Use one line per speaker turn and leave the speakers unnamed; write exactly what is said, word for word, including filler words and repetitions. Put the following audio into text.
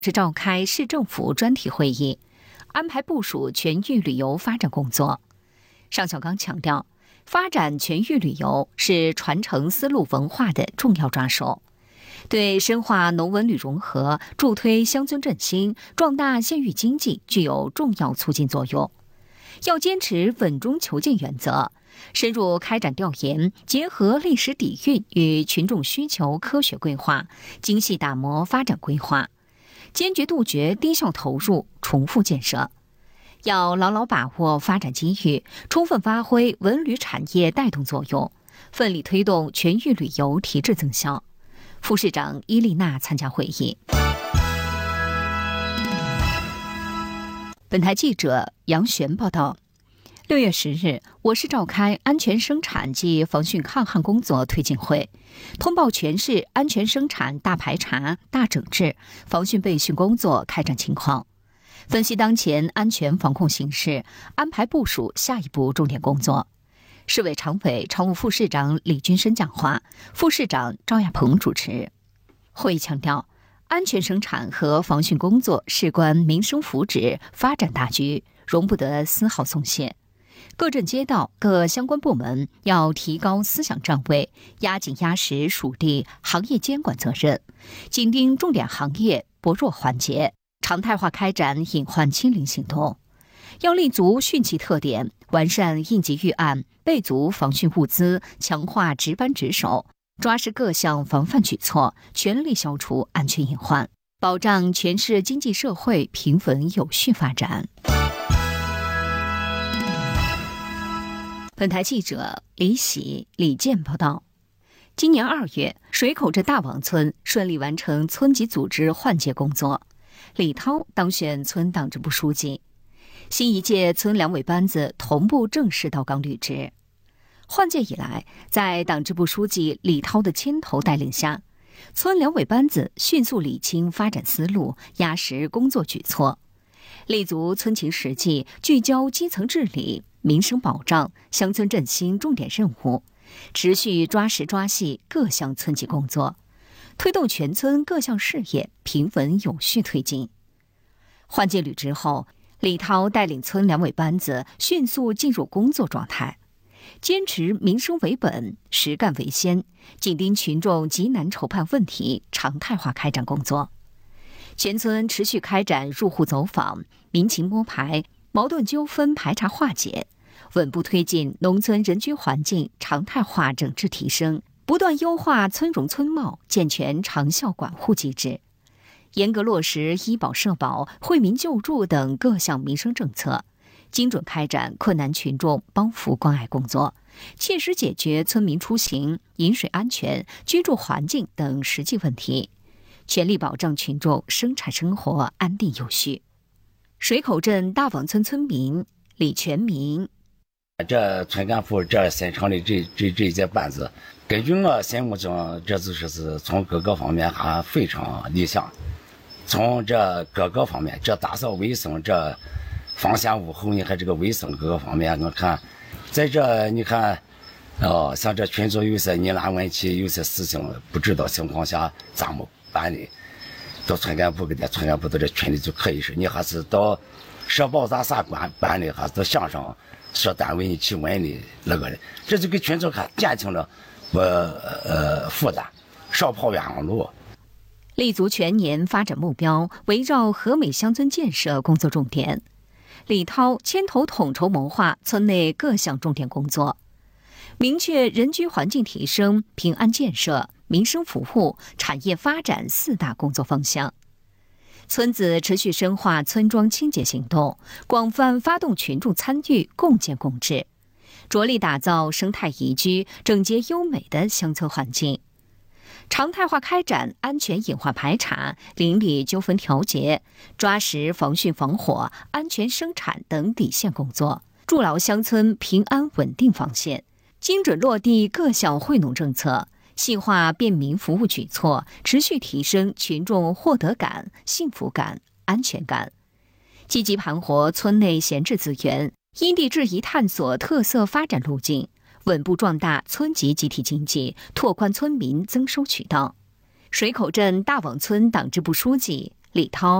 是召开市政府专题会议，安排部署全域旅游发展工作。尚小刚强调，发展全域旅游是传承丝路文化的重要抓手，对深化农文旅融合、助推乡村振兴、壮大县域经济具有重要促进作用。要坚持稳中求进原则，深入开展调研，结合历史底蕴与群众需求科学规划，精细打磨发展规划，坚决杜绝低效投入、重复建设。要牢牢把握发展机遇，充分发挥文旅产业带动作用，奋力推动全域旅游提质增效。副市长伊丽娜参加会议。本台记者杨璇报道。六月十日，我市召开安全生产及防汛抗旱工作推进会，通报全市安全生产大排查、大整治、防汛备汛工作开展情况，分析当前安全防控形势，安排部署下一步重点工作。市委常委、常务副市长李军生讲话，副市长赵亚鹏主持。会议强调，安全生产和防汛工作事关民生福祉、发展大局，容不得丝毫松懈。各镇街道、各相关部门要提高思想站位，压紧压实属地行业监管责任，紧盯重点行业薄弱环节，常态化开展隐患清零行动。要立足汛期特点，完善应急预案，备足防汛物资，强化值班值守，抓实各项防范举措，全力消除安全隐患，保障全市经济社会平稳有序发展。本台记者李喜、李健报道。今年二月，水口镇大网村顺利完成村级组织换届工作，李涛当选村党支部书记，新一届村两委班子同步正式到岗履职。换届以来，在党支部书记李涛的牵头带领下，村两委班子迅速理清发展思路，压实工作举措，立足村情实际，聚焦基层治理、民生保障、乡村振兴重点任务，持续抓实抓细各项村级工作，推动全村各项事业平稳有序推进。换届履职后，李涛带领村两委班子迅速进入工作状态，坚持民生为本、实干为先，紧盯群众急难愁盼问题，常态化开展工作。全村持续开展入户走访、民情摸排、矛盾纠纷排查化解，稳步推进农村人居环境常态化整治提升，不断优化村容村貌，健全长效管护机制，严格落实医保社保、惠民救助等各项民生政策，精准开展困难群众帮扶关爱工作，切实解决村民出行、饮水安全、居住环境等实际问题，全力保障群众生产生活安定有序。水口镇大网村村民李全民，
这村干部这新成立这这这一届班子，根据我心目中，这就是是从各个方面还非常理想。从这各个方面，这打扫卫生、这防线物候，你看这个卫生各个方面，我看，在这你看，哦，像这群众有些疑难问题，有些事情不知道情况下咋么办理，到村干部给他村干部到这群里就可以是，你还是到社保咋啥管办理，还是到乡上社单位你去问的那个人，这就给群众看减轻了我呃负担，少跑冤枉路。
立足全年发展目标，围绕和美乡村建设工作重点，李涛牵头统筹谋划村内各项重点工作，明确人居环境提升、平安建设、民生服务、产业发展四大工作方向。村子持续深化村庄清洁行动，广泛发动群众参与，共建共治，着力打造生态宜居、整洁优美的乡村环境。常态化开展安全隐患排查、邻里纠纷调节，抓实防汛防火、安全生产等底线工作，筑牢乡村平安稳定防线，精准落地各项惠农政策，细化便民服务举措，持续提升群众获得感、幸福感、安全感。积极盘活村内闲置资源，因地制宜探索特色发展路径，稳步壮大村级集体经济，拓宽村民增收渠道。水口镇大网村党支部书记李涛。